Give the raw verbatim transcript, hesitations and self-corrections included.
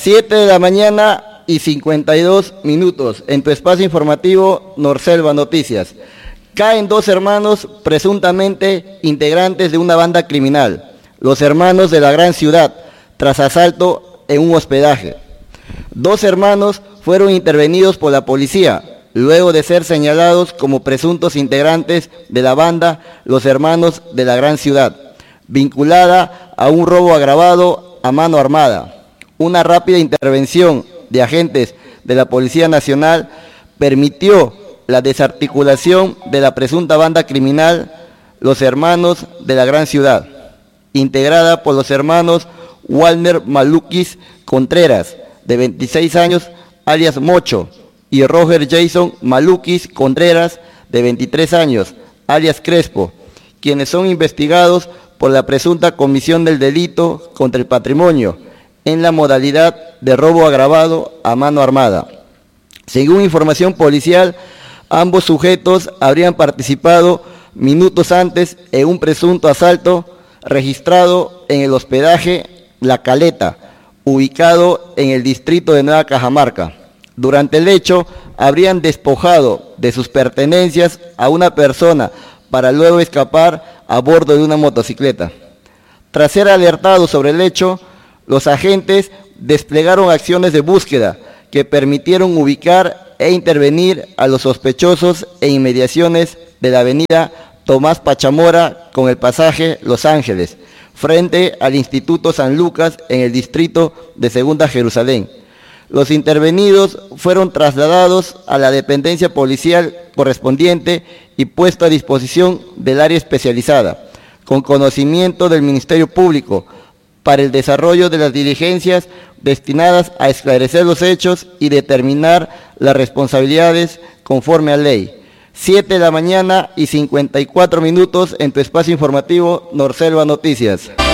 siete de la mañana y cincuenta y dos minutos, en tu espacio informativo Norselva Noticias. Caen dos hermanos presuntamente integrantes de una banda criminal, los hermanos de la gran ciudad, tras asalto en un hospedaje. Dos hermanos fueron intervenidos por la policía, luego de ser señalados como presuntos integrantes de la banda Los Hermanos de la Gran Ciudad, vinculada a un robo agravado a mano armada. Una rápida intervención de agentes de la Policía Nacional permitió la desarticulación de la presunta banda criminal Los Hermanos de la Gran Ciudad, integrada por los hermanos Walner Malukis Contreras, de veintiséis años, alias Mocho, y Roger Jason Malukis Contreras, de veintitrés años, alias Crespo, quienes son investigados por la presunta comisión del delito contra el patrimonio, en la modalidad de robo agravado a mano armada. Según información policial, ambos sujetos habrían participado minutos antes en un presunto asalto registrado en el hospedaje La Caleta, ubicado en el distrito de Nueva Cajamarca. Durante el hecho, habrían despojado de sus pertenencias a una persona para luego escapar a bordo de una motocicleta. Tras ser alertados sobre el hecho, los agentes desplegaron acciones de búsqueda que permitieron ubicar e intervenir a los sospechosos en inmediaciones de la avenida Tomás Pachamora con el pasaje Los Ángeles, frente al Instituto San Lucas en el distrito de Segunda Jerusalén. Los intervenidos fueron trasladados a la dependencia policial correspondiente y puestos a disposición del área especializada, con conocimiento del Ministerio Público, para el desarrollo de las diligencias destinadas a esclarecer los hechos y determinar las responsabilidades conforme a ley. siete de la mañana y cincuenta y cuatro minutos en tu espacio informativo Norselva Noticias.